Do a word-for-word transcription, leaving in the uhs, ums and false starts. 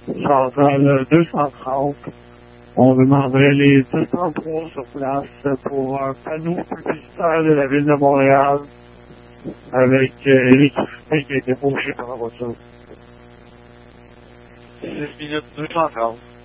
Centrale deux cent trente. On demanderait les deux cent trois sur place pour un panneau publicitaire de la ville de Montréal avec euh, l'électricité qui a été branchée par la voiture. six minutes deux cent trente.